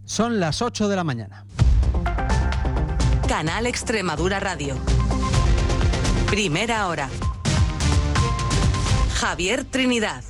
Son las 8 de la mañana. Canal Extremadura Radio. Primera hora. Javier Trinidad.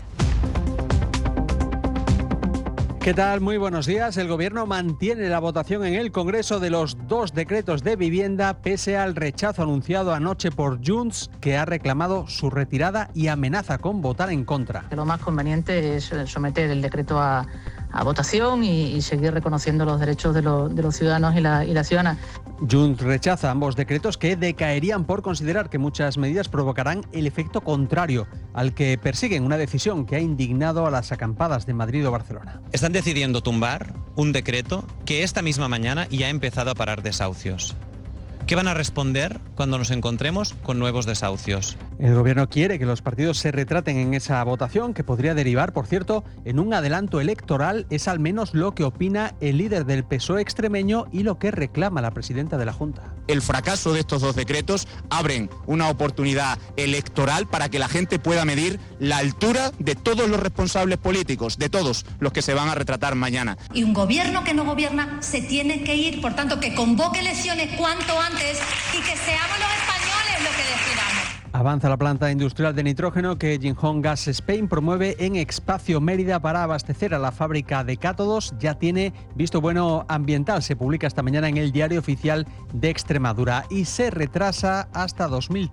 ¿Qué tal? Muy buenos días. El Gobierno mantiene la votación en el Congreso de los 2 decretos de vivienda pese al rechazo anunciado anoche por Junts, que ha reclamado su retirada y amenaza con votar en contra. Lo más conveniente es someter el decreto a votación y seguir reconociendo los derechos de los ciudadanos y las ciudadanas. Junts rechaza ambos decretos que decaerían por considerar que muchas medidas provocarán el efecto contrario al que persiguen, una decisión que ha indignado a las acampadas de Madrid o Barcelona. Están decidiendo tumbar un decreto que esta misma mañana ya ha empezado a parar desahucios. ¿Qué van a responder cuando nos encontremos con nuevos desahucios? El Gobierno quiere que los partidos se retraten en esa votación, que podría derivar, por cierto, en un adelanto electoral. Es al menos lo que opina el líder del PSOE extremeño y lo que reclama la presidenta de la Junta. El fracaso de estos 2 decretos abren una oportunidad electoral para que la gente pueda medir la altura de todos los responsables políticos, de todos los que se van a retratar mañana. Y un gobierno que no gobierna se tiene que ir, por tanto, que convoque elecciones cuanto antes y que seamos los españoles los que decidamos. Avanza la planta industrial de nitrógeno que Jinhong Gas Spain promueve en Espacio Mérida para abastecer a la fábrica de cátodos. Ya tiene visto bueno ambiental. Se publica esta mañana en el Diario Oficial de Extremadura y se retrasa hasta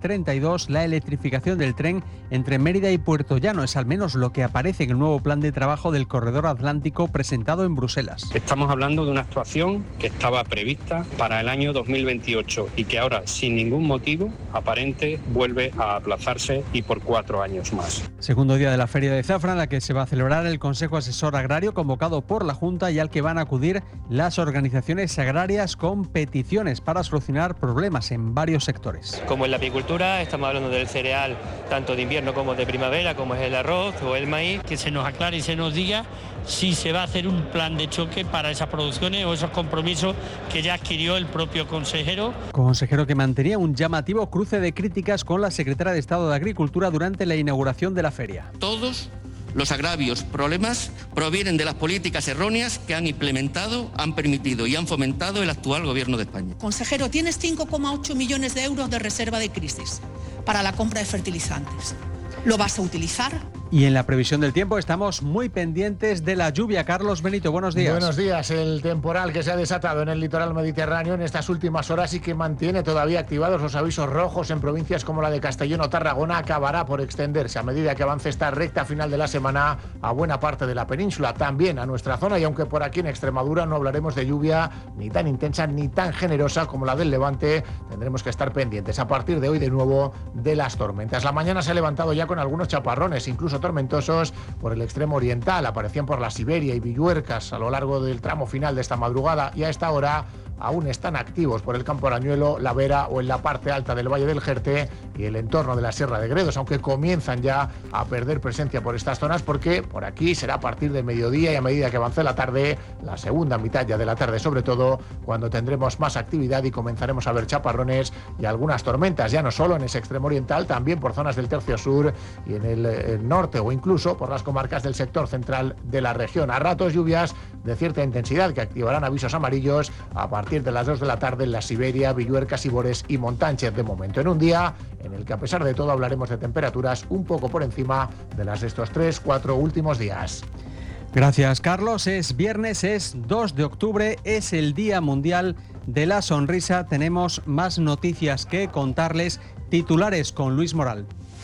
2032 la electrificación del tren entre Mérida y Puerto Llano. Es al menos lo que aparece en el nuevo plan de trabajo del Corredor Atlántico presentado en Bruselas. Estamos hablando de una actuación que estaba prevista para el año 2028 y que ahora, sin ningún motivo aparente, vuelve a aplazarse y por 4 años más. Segundo día de la Feria de Zafra, en la que se va a celebrar el Consejo Asesor Agrario convocado por la Junta y al que van a acudir las organizaciones agrarias con peticiones para solucionar problemas en varios sectores. Como en la apicultura, estamos hablando del cereal tanto de invierno como de primavera, como es el arroz o el maíz. Que se nos aclare y se nos diga si se va a hacer un plan de choque para esas producciones o esos compromisos que ya adquirió el propio consejero. Consejero que mantenía un llamativo cruce de críticas con la secretaria de Estado de Agricultura durante la inauguración de la feria. Todos los agravios, problemas, provienen de las políticas erróneas que han implementado, han permitido y han fomentado el actual Gobierno de España. Consejero, tienes 5,8 millones de euros de reserva de crisis para la compra de fertilizantes. ¿Lo vas a utilizar? Y en la previsión del tiempo estamos muy pendientes de la lluvia. Carlos Benito, buenos días. Buenos días. El temporal que se ha desatado en el litoral mediterráneo en estas últimas horas y que mantiene todavía activados los avisos rojos en provincias como la de Castellón o Tarragona acabará por extenderse a medida que avance esta recta final de la semana a buena parte de la península, también a nuestra zona, y aunque por aquí en Extremadura no hablaremos de lluvia ni tan intensa ni tan generosa como la del Levante, tendremos que estar pendientes a partir de hoy de nuevo de las tormentas. La mañana se ha levantado ya con algunos chaparrones, incluso tormentosos por el extremo oriental. Aparecían por la Siberia y Villuercas a lo largo del tramo final de esta madrugada y a esta hora aún están activos por el Campo Arañuelo, La Vera o en la parte alta del Valle del Jerte y el entorno de la Sierra de Gredos, aunque comienzan ya a perder presencia por estas zonas porque por aquí será a partir del mediodía y a medida que avance la tarde, la segunda mitad ya de la tarde sobre todo, cuando tendremos más actividad y comenzaremos a ver chaparrones y algunas tormentas, ya no solo en ese extremo oriental, también por zonas del tercio sur y en el norte o incluso por las comarcas del sector central de la región. A ratos lluvias de cierta intensidad que activarán avisos amarillos a partir de las 2 de la tarde en la Siberia, Villuercas, Ibores y Montánchez. De momento en un día en el que a pesar de todo hablaremos de temperaturas un poco por encima de las de estos 3-4 últimos días. Gracias, Carlos. Es viernes, es 2 de octubre, es el Día Mundial de la Sonrisa. Tenemos más noticias que contarles. Titulares con Luis Moral.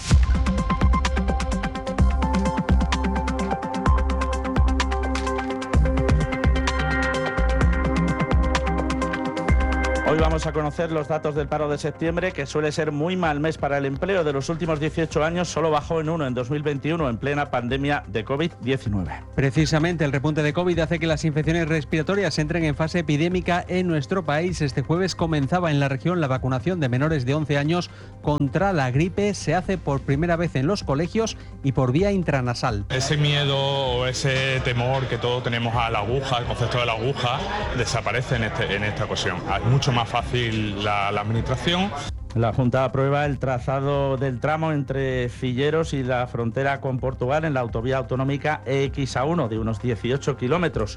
Hoy vamos a conocer los datos del paro de septiembre, que suele ser muy mal mes para el empleo. De los últimos 18 años solo bajó en 1 en 2021, en plena pandemia de COVID-19. Precisamente el repunte de COVID hace que las infecciones respiratorias entren en fase epidémica en nuestro país. Este jueves comenzaba en la región la vacunación de menores de 11 años contra la gripe. Se hace por primera vez en los colegios y por vía intranasal. Ese miedo o ese temor que todos tenemos a la aguja, el concepto de la aguja, desaparece en esta ocasión. Es mucho más fácil la administración. La Junta aprueba el trazado del tramo entre Figueros y la frontera con Portugal en la autovía autonómica EX-A1 de unos 18 kilómetros.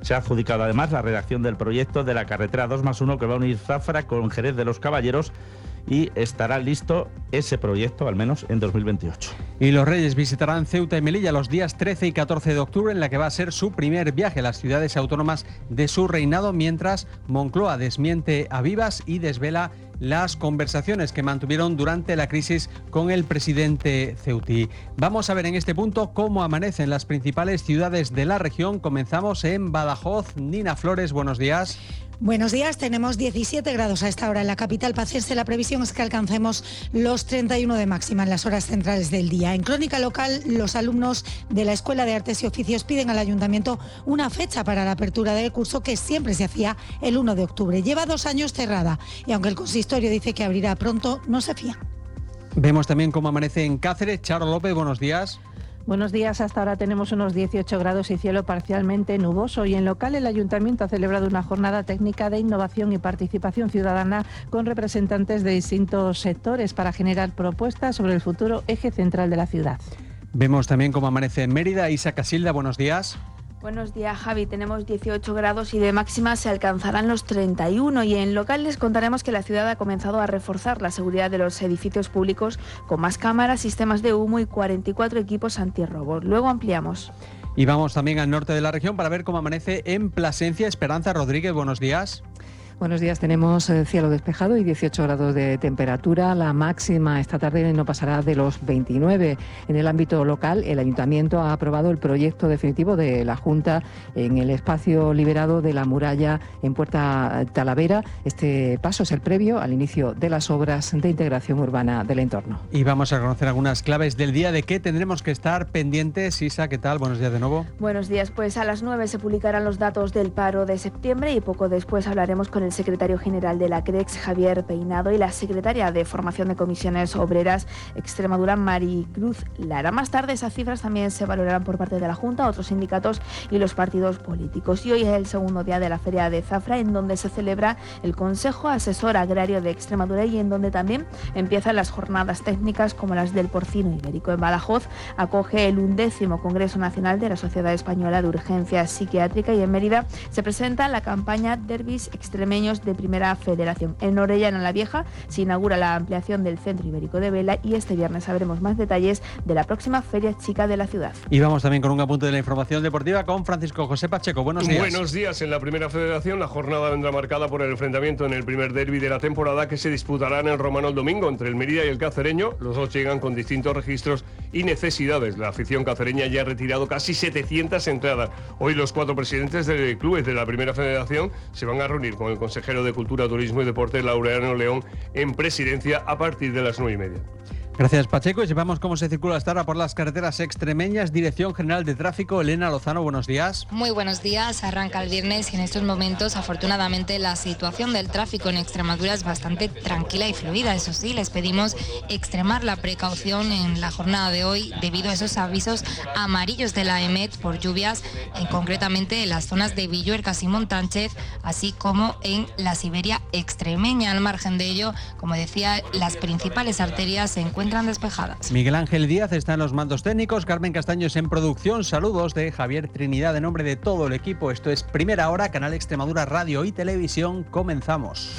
Se ha adjudicado además la redacción del proyecto de la carretera 2+1 que va a unir Zafra con Jerez de los Caballeros, y estará listo ese proyecto al menos en 2028. Y los Reyes visitarán Ceuta y Melilla los días 13 y 14 de octubre, en la que va a ser su primer viaje a las ciudades autónomas de su reinado, mientras Moncloa desmiente a Vivas y desvela las conversaciones que mantuvieron durante la crisis con el presidente ceutí. Vamos a ver en este punto cómo amanecen las principales ciudades de la región. Comenzamos en Badajoz. Nina Flores, buenos días. Buenos días, tenemos 17 grados a esta hora en la capital pacense. La previsión es que alcancemos los 31 de máxima en las horas centrales del día. En Crónica Local, los alumnos de la Escuela de Artes y Oficios piden al Ayuntamiento una fecha para la apertura del curso, que siempre se hacía el 1 de octubre. Lleva 2 años cerrada y aunque el consistorio dice que abrirá pronto, no se fía. Vemos también cómo amanece en Cáceres. Charo López, buenos días. Buenos días, hasta ahora tenemos unos 18 grados y cielo parcialmente nuboso, y en local el Ayuntamiento ha celebrado una jornada técnica de innovación y participación ciudadana con representantes de distintos sectores para generar propuestas sobre el futuro eje central de la ciudad. Vemos también cómo amanece en Mérida. Isa Casilda, buenos días. Buenos días, Javi. Tenemos 18 grados y de máxima se alcanzarán los 31. Y en local les contaremos que la ciudad ha comenzado a reforzar la seguridad de los edificios públicos con más cámaras, sistemas de humo y 44 equipos antirrobos. Luego ampliamos. Y vamos también al norte de la región para ver cómo amanece en Plasencia. Esperanza Rodríguez, buenos días. Buenos días, tenemos cielo despejado y 18 grados de temperatura. La máxima esta tarde no pasará de los 29. En el ámbito local, el Ayuntamiento ha aprobado el proyecto definitivo de la Junta en el espacio liberado de la muralla en Puerta Talavera. Este paso es el previo al inicio de las obras de integración urbana del entorno. Y vamos a conocer algunas claves del día de qué tendremos que estar pendientes. Isa, ¿qué tal? Buenos días de nuevo. Buenos días, pues a las 9 se publicarán los datos del paro de septiembre y poco después hablaremos con el secretario general de la CREX, Javier Peinado, y la secretaria de Formación de Comisiones Obreras Extremadura, Maricruz Lara. Más tarde esas cifras también se valorarán por parte de la Junta, otros sindicatos y los partidos políticos. Y hoy es el segundo día de la Feria de Zafra, en donde se celebra el Consejo Asesor Agrario de Extremadura y en donde también empiezan las jornadas técnicas como las del porcino ibérico. En Badajoz acoge el 11º Congreso Nacional de la Sociedad Española de Urgencia Psiquiátrica, y en Mérida se presenta la campaña Derbis Extremeños de Primera Federación. En Orellana la Vieja se inaugura la ampliación del Centro Ibérico de Vela y este viernes sabremos más detalles de la próxima Feria Chica de la ciudad. Y vamos también con un apunte de la información deportiva con Francisco José Pacheco. Buenos días. Buenos días. En la Primera Federación la jornada vendrá marcada por el enfrentamiento en el primer derbi de la temporada, que se disputará en el Romano el domingo entre el Mérida y el Cacereño. Los dos llegan con distintos registros y necesidades. La afición cacereña ya ha retirado casi 700 entradas. Hoy los 4 presidentes de clubes de la Primera Federación se van a reunir con el consejero de Cultura, Turismo y Deporte, Laureano León, en presidencia a partir de las 9:30. Gracias, Pacheco. Y sepamos cómo se circula hasta ahora por las carreteras extremeñas. Dirección General de Tráfico, Elena Lozano, buenos días. Muy buenos días. Arranca el viernes y en estos momentos, afortunadamente, la situación del tráfico en Extremadura es bastante tranquila y fluida. Eso sí, les pedimos extremar la precaución en la jornada de hoy debido a esos avisos amarillos de la EMET por lluvias, concretamente en las zonas de Villuercas y Montánchez, así como en la Siberia extremeña. Al margen de ello, como decía, las principales arterias se encuentran despejadas. Miguel Ángel Díaz está en los mandos técnicos, Carmen Castaños en producción. Saludos de Javier Trinidad en nombre de todo el equipo. Esto es Primera Hora, Canal Extremadura Radio y Televisión. Comenzamos.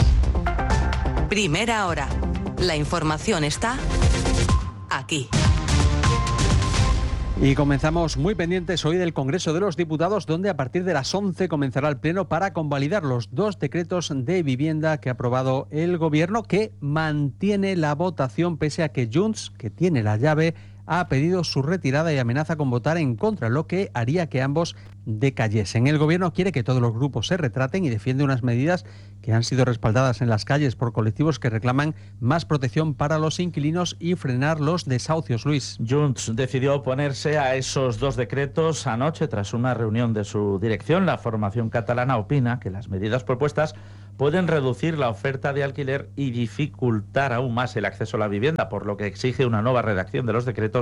Primera Hora. La información está aquí. Y comenzamos muy pendientes hoy del Congreso de los Diputados, donde a partir de las 11 comenzará el Pleno para convalidar los 2 decretos de vivienda que ha aprobado el Gobierno, que mantiene la votación pese a que Junts, que tiene la llave, ha pedido su retirada y amenaza con votar en contra, lo que haría que ambos decayesen. El Gobierno quiere que todos los grupos se retraten y defiende unas medidas que han sido respaldadas en las calles por colectivos que reclaman más protección para los inquilinos y frenar los desahucios. Luis. Junts decidió oponerse a esos 2 decretos anoche tras una reunión de su dirección. La formación catalana opina que las medidas propuestas pueden reducir la oferta de alquiler y dificultar aún más el acceso a la vivienda, por lo que exige una nueva redacción de los decretos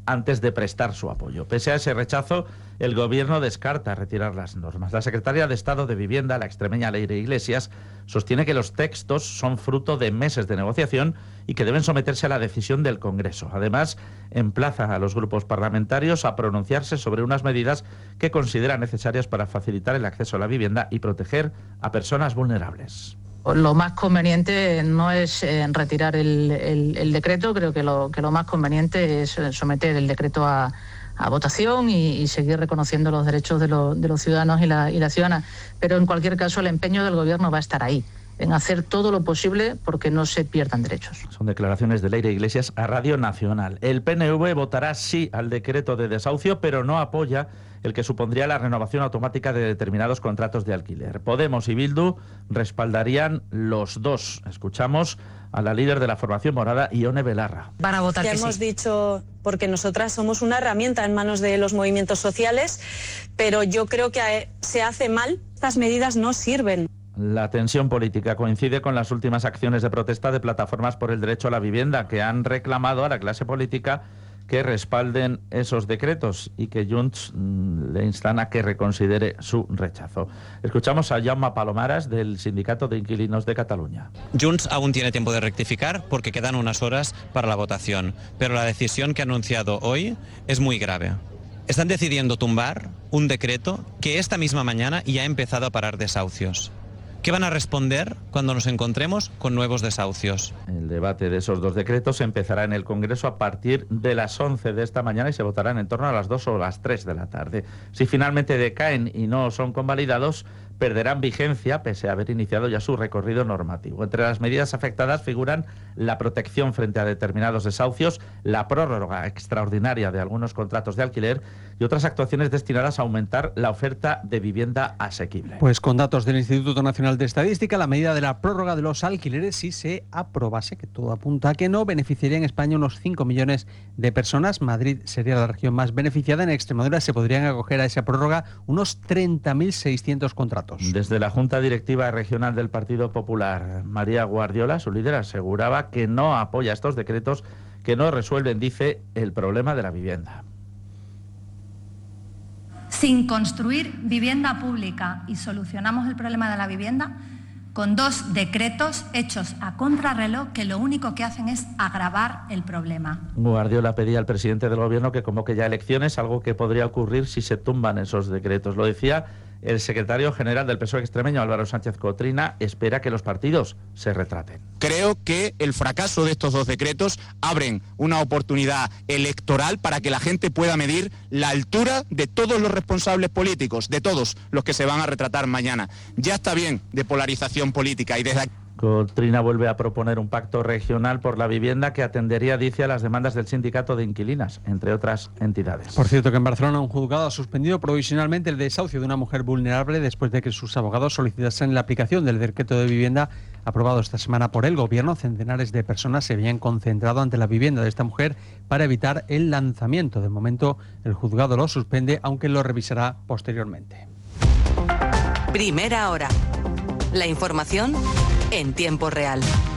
antes de prestar su apoyo. Pese a ese rechazo, el Gobierno descarta retirar las normas. La secretaria de Estado de Vivienda, la extremeña Leire Iglesias, sostiene que los textos son fruto de meses de negociación y que deben someterse a la decisión del Congreso. Además, emplaza a los grupos parlamentarios a pronunciarse sobre unas medidas que consideran necesarias para facilitar el acceso a la vivienda y proteger a personas vulnerables. Lo más conveniente no es retirar el decreto, creo que lo más conveniente es someter el decreto a votación y seguir reconociendo los derechos de los ciudadanos y las ciudadanas. Pero en cualquier caso el empeño del Gobierno va a estar ahí, en hacer todo lo posible porque no se pierdan derechos. Son declaraciones de Leire Iglesias a Radio Nacional. El PNV votará sí al decreto de desahucio, pero no apoya el que supondría la renovación automática de determinados contratos de alquiler. Podemos y Bildu respaldarían los dos. Escuchamos a la líder de la formación morada, Ione Belarra. Van a votar que sí. Ya hemos dicho, porque nosotras somos una herramienta en manos de los movimientos sociales, pero yo creo que se hace mal. Estas medidas no sirven. La tensión política coincide con las últimas acciones de protesta de plataformas por el derecho a la vivienda, que han reclamado a la clase política que respalden esos decretos y que Junts le instan a que reconsidere su rechazo. Escuchamos a Jaume Palomares del Sindicato de Inquilinos de Cataluña. Junts aún tiene tiempo de rectificar porque quedan unas horas para la votación, pero la decisión que ha anunciado hoy es muy grave. Están decidiendo tumbar un decreto que esta misma mañana ya ha empezado a parar desahucios. ¿Qué van a responder cuando nos encontremos con nuevos desahucios? El debate de esos dos decretos empezará en el Congreso a partir de las 11 de esta mañana y se votarán en torno a las 2 o las 3 de la tarde. Si finalmente decaen y no son convalidados, perderán vigencia pese a haber iniciado ya su recorrido normativo. Entre las medidas afectadas figuran la protección frente a determinados desahucios, la prórroga extraordinaria de algunos contratos de alquiler y otras actuaciones destinadas a aumentar la oferta de vivienda asequible. Pues con datos del Instituto Nacional de Estadística, la medida de la prórroga de los alquileres, si se aprobase, que todo apunta a que no, beneficiaría en España unos 5 millones de personas. Madrid sería la región más beneficiada. En Extremadura se podrían acoger a esa prórroga unos 30.600 contratos. Desde la Junta Directiva Regional del Partido Popular, María Guardiola, su líder, aseguraba que no apoya estos decretos que no resuelven, dice, el problema de la vivienda. Sin construir vivienda pública y solucionamos el problema de la vivienda con dos decretos hechos a contrarreloj que lo único que hacen es agravar el problema. Guardiola pedía al presidente del Gobierno que convoque ya elecciones, algo que podría ocurrir si se tumban esos decretos. Lo decía el secretario general del PSOE extremeño, Álvaro Sánchez Cotrina, espera que los partidos se retraten. Creo que el fracaso de estos dos decretos abren una oportunidad electoral para que la gente pueda medir la altura de todos los responsables políticos, de todos los que se van a retratar mañana. Ya está bien de polarización política y desde aquí... Cotrina vuelve a proponer un pacto regional por la vivienda que atendería, dice, a las demandas del sindicato de inquilinas, entre otras entidades. Por cierto, que en Barcelona un juzgado ha suspendido provisionalmente el desahucio de una mujer vulnerable después de que sus abogados solicitasen la aplicación del decreto de vivienda aprobado esta semana por el Gobierno. Centenares de personas se habían concentrado ante la vivienda de esta mujer para evitar el lanzamiento. De momento, el juzgado lo suspende, aunque lo revisará posteriormente. Primera hora. La información en tiempo real.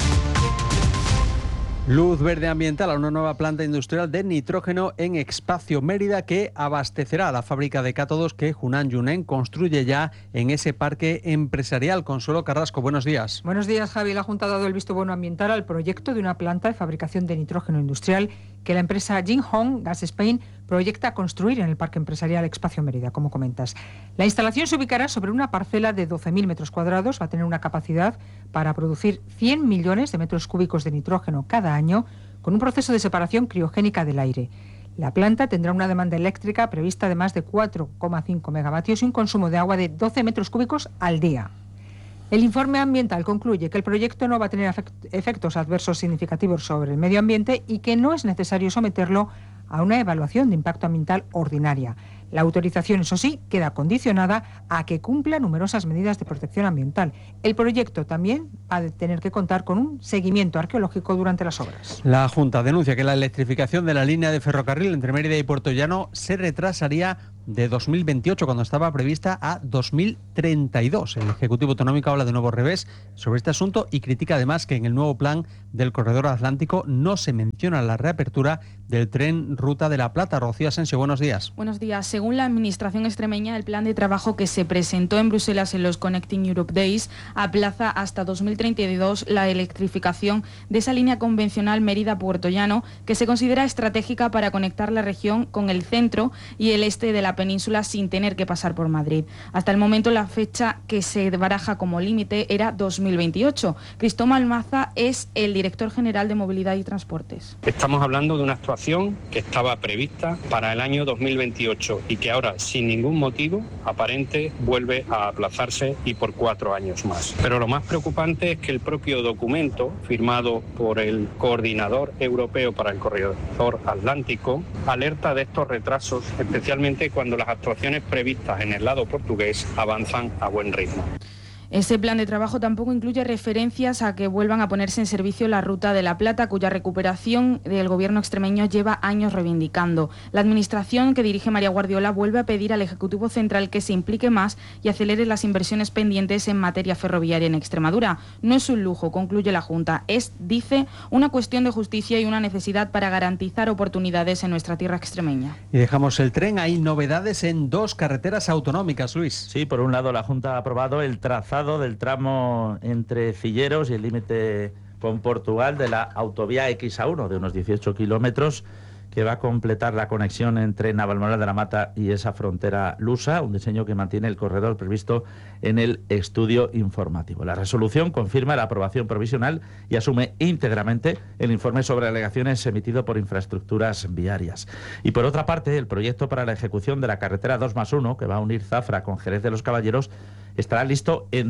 Luz verde ambiental a una nueva planta industrial de nitrógeno en Espacio Mérida que abastecerá a la fábrica de cátodos que Hunan Yunen construye ya en ese parque empresarial. Consuelo Carrasco, buenos días. Buenos días, Javi. La Junta ha dado el visto bueno ambiental al proyecto de una planta de fabricación de nitrógeno industrial que la empresa Jinhong Gas Spain proyecta construir en el parque empresarial Espacio Mérida, como comentas. La instalación se ubicará sobre una parcela de 12.000 metros cuadrados, va a tener una capacidad para producir 100 millones de metros cúbicos de nitrógeno cada año, con un proceso de separación criogénica del aire. La planta tendrá una demanda eléctrica prevista de más de 4,5 megavatios y un consumo de agua de 12 metros cúbicos al día. El informe ambiental concluye que el proyecto no va a tener efectos adversos significativos sobre el medio ambiente y que no es necesario someterlo a una evaluación de impacto ambiental ordinaria. La autorización, eso sí, queda condicionada a que cumpla numerosas medidas de protección ambiental. El proyecto también va a tener que contar con un seguimiento arqueológico durante las obras. La Junta denuncia que la electrificación de la línea de ferrocarril entre Mérida y Puertollano se retrasaría de 2028, cuando estaba prevista a 2032. El Ejecutivo Autonómico habla de nuevo revés sobre este asunto y critica además que en el nuevo plan del Corredor Atlántico no se menciona la reapertura del tren Ruta de la Plata. Rocío Asensio, buenos días. Buenos días. Según la Administración extremeña, el plan de trabajo que se presentó en Bruselas en los Connecting Europe Days aplaza hasta 2032 la electrificación de esa línea convencional Mérida-Puerto Llano, que se considera estratégica para conectar la región con el centro y el este de la península sin tener que pasar por Madrid. Hasta el momento la fecha que se baraja como límite era 2028. Cristóbal Maza es el director general de Movilidad y Transportes. Estamos hablando de una actuación que estaba prevista para el año 2028 y que ahora, sin ningún motivo aparente, vuelve a aplazarse y por 4 años más. Pero lo más preocupante es que el propio documento, firmado por el Coordinador Europeo para el Corredor Atlántico, alerta de estos retrasos, especialmente cuando las actuaciones previstas en el lado portugués avanzan a buen ritmo. Ese plan de trabajo tampoco incluye referencias a que vuelvan a ponerse en servicio la Ruta de la Plata, cuya recuperación el gobierno extremeño lleva años reivindicando. La administración que dirige María Guardiola vuelve a pedir al Ejecutivo Central que se implique más y acelere las inversiones pendientes en materia ferroviaria en Extremadura. No es un lujo, concluye la Junta, es, dice, una cuestión de justicia y una necesidad para garantizar oportunidades en nuestra tierra extremeña. Y dejamos el tren, hay novedades en 2 carreteras autonómicas, Luis. Sí, por un lado la Junta ha aprobado el trazado del tramo entre Cilleros y el límite con Portugal de la autovía XA1 de unos 18 kilómetros, que va a completar la conexión entre Navalmoral de la Mata y esa frontera lusa, un diseño que mantiene el corredor previsto en el estudio informativo. La resolución confirma la aprobación provisional y asume íntegramente el informe sobre alegaciones emitido por Infraestructuras Viarias. Y por otra parte, el proyecto para la ejecución de la carretera 2+1, que va a unir Zafra con Jerez de los Caballeros, estará listo en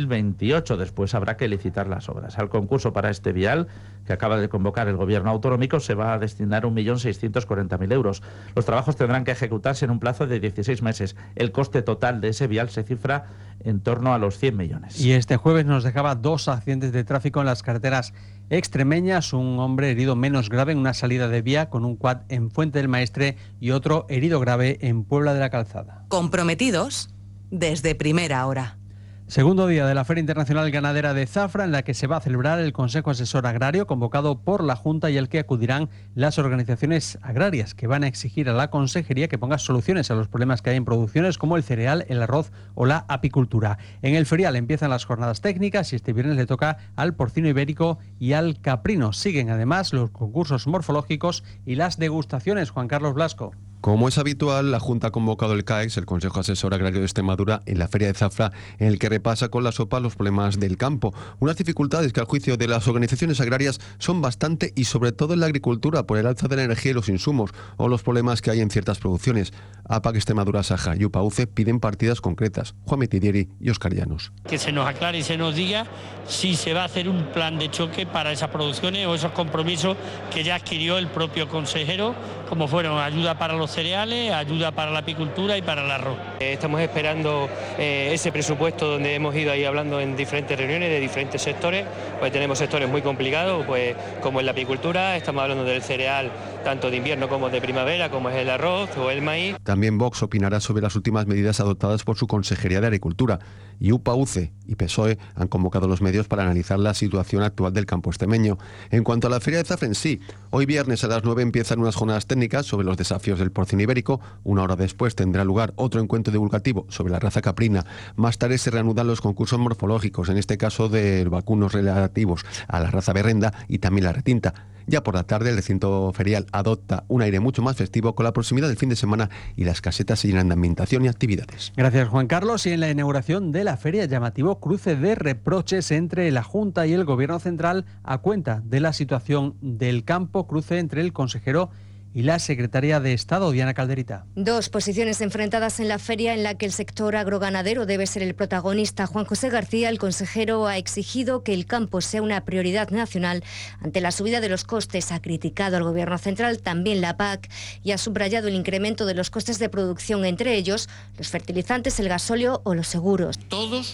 2028. Después habrá que licitar las obras. Al concurso para este vial, que acaba de convocar el Gobierno autonómico, se va a destinar 1.640.000 euros. Los trabajos tendrán que ejecutarse en un plazo de 16 meses. El coste total de ese vial se cifra en torno a los 100 millones. Y este jueves nos dejaba 2 accidentes de tráfico en las carreteras extremeñas. Un hombre herido menos grave en una salida de vía con un quad en Fuente del Maestre y otro herido grave en Puebla de la Calzada. Comprometidos desde primera hora. Segundo día de la Feria Internacional Ganadera de Zafra, en la que se va a celebrar el Consejo Asesor Agrario convocado por la Junta y al que acudirán las organizaciones agrarias, que van a exigir a la Consejería que ponga soluciones a los problemas que hay en producciones como el cereal, el arroz o la apicultura. En el ferial empiezan las jornadas técnicas y este viernes le toca al porcino ibérico y al caprino. Siguen además los concursos morfológicos y las degustaciones. Juan Carlos Blasco. Como es habitual, la Junta ha convocado el CAEX, el Consejo Asesor Agrario de Extremadura, en la Feria de Zafra, en el que repasa con la sopa los problemas del campo. Unas dificultades que, al juicio de las organizaciones agrarias, son bastante y sobre todo en la agricultura, por el alza de la energía y los insumos, o los problemas que hay en ciertas producciones. APAC Extremadura Saja y UPAUCE piden partidas concretas. Juan Metidieri y Óscar Llanos. Que se nos aclare y se nos diga si se va a hacer un plan de choque para esas producciones o esos compromisos que ya adquirió el propio consejero, como fueron ayuda para los cereales, ayuda para la apicultura y para el arroz. Estamos esperando ese presupuesto donde hemos ido ahí hablando en diferentes reuniones de diferentes sectores. Pues tenemos sectores muy complicados, pues como en la apicultura, estamos hablando del cereal tanto de invierno como de primavera, como es el arroz o el maíz. También Vox opinará sobre las últimas medidas adoptadas por su Consejería de Agricultura. Y UPAUCE y PSOE han convocado los medios para analizar la situación actual del campo extremeño. En cuanto a la Feria de Zafra en sí, hoy viernes a las 9 empiezan unas jornadas técnicas sobre los desafíos del porcino ibérico. Una hora después tendrá lugar otro encuentro divulgativo sobre la raza caprina. Más tarde se reanudan los concursos morfológicos, en este caso de vacunos relativos a la raza berrenda y también la retinta. Ya por la tarde el recinto ferial adopta un aire mucho más festivo con la proximidad del fin de semana y las casetas se llenan de ambientación y actividades. Gracias, Juan Carlos. Y en la inauguración de la feria, llamativo cruce de reproches entre la Junta y el Gobierno Central a cuenta de la situación del campo, cruce entre el consejero y la secretaria de Estado, Diana Calderita. Dos posiciones enfrentadas en la feria en la que el sector agroganadero debe ser el protagonista. Juan José García, el consejero, ha exigido que el campo sea una prioridad nacional ante la subida de los costes. Ha criticado al Gobierno Central, también la PAC, y ha subrayado el incremento de los costes de producción, entre ellos los fertilizantes, el gasóleo o los seguros. Todos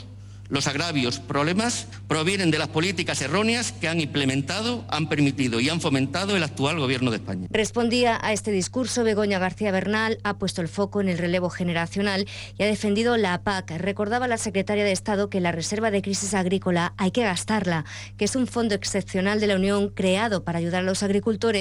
Los agravios, problemas provienen de las políticas erróneas que han implementado, han permitido y han fomentado el actual Gobierno de España. Respondía a este discurso Begoña García Bernal, ha puesto el foco en el relevo generacional y ha defendido la PAC. Recordaba la secretaria de Estado que la reserva de crisis agrícola hay que gastarla, que es un fondo excepcional de la Unión creado para ayudar a los agricultores